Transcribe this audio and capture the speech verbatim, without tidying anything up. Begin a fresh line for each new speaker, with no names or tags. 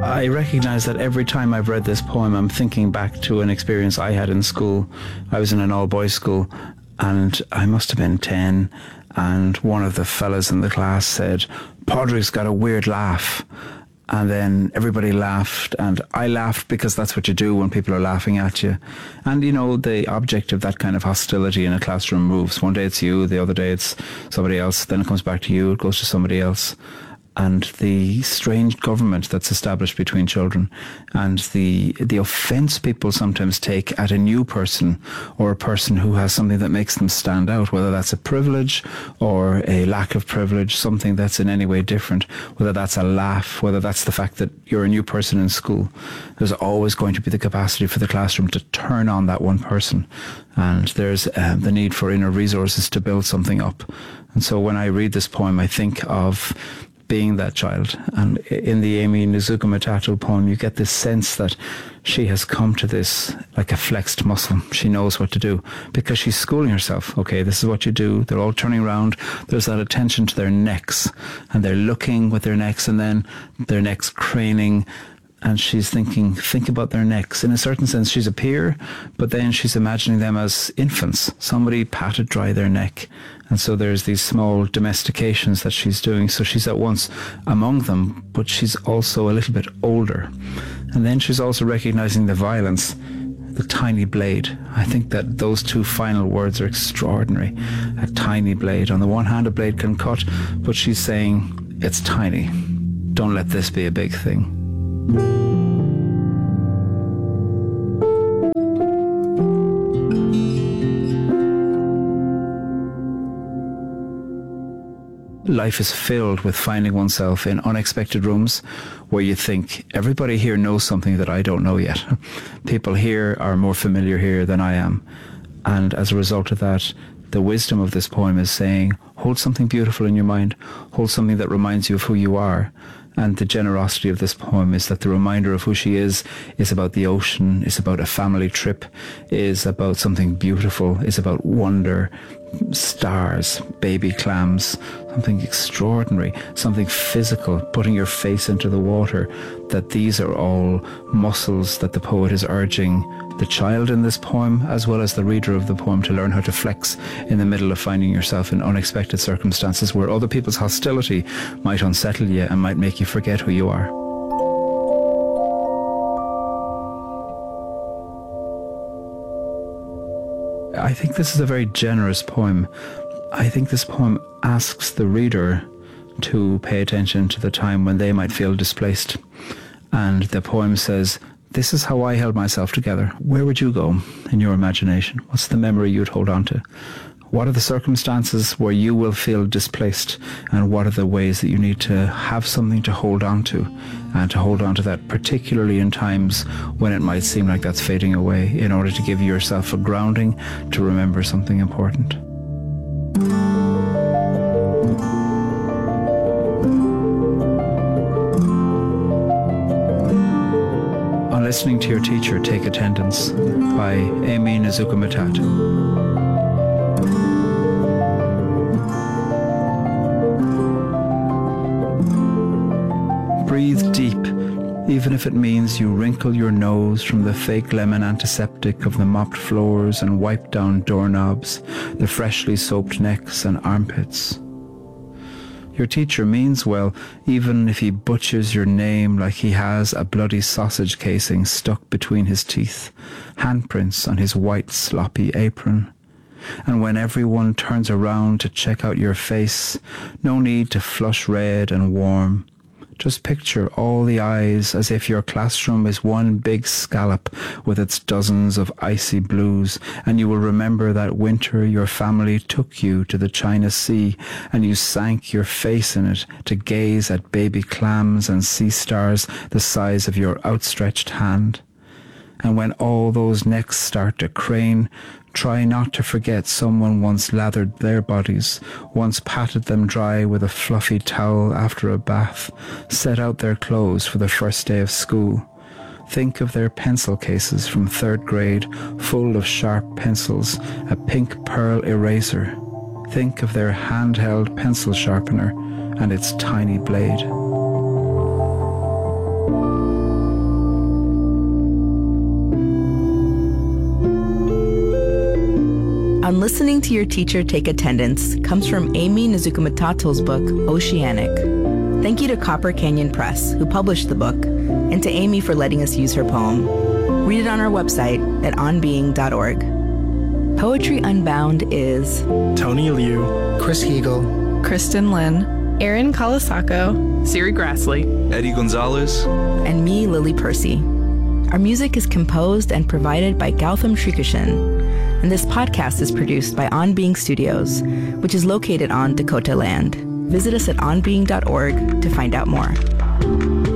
I recognize that every time I've read this poem, I'm thinking back to an experience I had in school. I was in an all-boys school, and I must have been ten, and one of the fellas in the class said, "Padraig's got a weird laugh." And then everybody laughed, and I laughed because that's what you do when people are laughing at you. And, you know, the object of that kind of hostility in a classroom moves. One day it's you, the other day it's somebody else, then it comes back to you, it goes to somebody else. And the strange government that's established between children, and the the offence people sometimes take at a new person, or a person who has something that makes them stand out, whether that's a privilege or a lack of privilege, something that's in any way different, whether that's a laugh, whether that's the fact that you're a new person in school. There's always going to be the capacity for the classroom to turn on that one person, and there's uh, the need for inner resources to build something up. And so when I read this poem, I think of being that child. And in the Aimee Nezhukumatathil poem, you get this sense that she has come to this like a flexed muscle. She knows what to do because she's schooling herself. Okay, this is what you do. They're all turning around. There's that attention to their necks, and they're looking with their necks, and then their necks craning. And she's thinking, think about their necks. In a certain sense, she's a peer, but then she's imagining them as infants. Somebody patted dry their neck. And so there's these small domestications that she's doing. So she's at once among them, but she's also a little bit older. And then she's also recognizing the violence, the tiny blade. I think that those two final words are extraordinary. A tiny blade. On the one hand, a blade can cut, but she's saying, it's tiny. Don't let this be a big thing. Life is filled with finding oneself in unexpected rooms where you think, everybody here knows something that I don't know yet. People here are more familiar here than I am. And as a result of that, the wisdom of this poem is saying, hold something beautiful in your mind, hold something that reminds you of who you are. And the generosity of this poem is that the reminder of who she is is about the ocean, is about a family trip, is about something beautiful, is about wonder, stars, baby clams, something extraordinary, something physical, putting your face into the water, that these are all muscles that the poet is urging the child in this poem, as well as the reader of the poem, to learn how to flex in the middle of finding yourself in unexpected circumstances where other people's hostility might unsettle you and might make you forget who you are. I think this is a very generous poem. I think this poem asks the reader to pay attention to the time when they might feel displaced. And the poem says, this is how I held myself together. Where would you go in your imagination? What's the memory you'd hold on to? What are the circumstances where you will feel displaced? And what are the ways that you need to have something to hold on to? And to hold on to that, particularly in times when it might seem like that's fading away, in order to give yourself a grounding to remember something important. On Listening to Your Teacher, Take Attendance by Aimee Nezhukumatathil. Breathe deep, even if it means you wrinkle your nose from the fake lemon antiseptic of the mopped floors and wiped down doorknobs, the freshly soaped necks and armpits. Your teacher means well, even if he butchers your name like he has a bloody sausage casing stuck between his teeth, handprints on his white sloppy apron. And when everyone turns around to check out your face, no need to flush red and warm. Just picture all the eyes as if your classroom is one big scallop with its dozens of icy blues, and you will remember that winter your family took you to the China Sea and you sank your face in it to gaze at baby clams and sea stars the size of your outstretched hand. And when all those necks start to crane, try not to forget someone once lathered their bodies, once patted them dry with a fluffy towel after a bath, set out their clothes for the first day of school. Think of their pencil cases from third grade, full of sharp pencils, a pink pearl eraser. Think of their handheld pencil sharpener and its tiny blade.
On Listening to Your Teacher Take Attendance comes from Amy Nezukamatato's book, Oceanic. Thank you to Copper Canyon Press, who published the book, and to Amy for letting us use her poem. Read it on our website at onbeing dot org. Poetry Unbound is
Tony Liu,
Chris Heagle,
Kristen Lynn,
Aaron Kalasako,
Siri Grassley,
Eddie Gonzalez,
and me, Lily Percy. Our music is composed and provided by Gautam Srikishan, and this podcast is produced by On Being Studios, which is located on Dakota land. Visit us at onbeing dot org to find out more.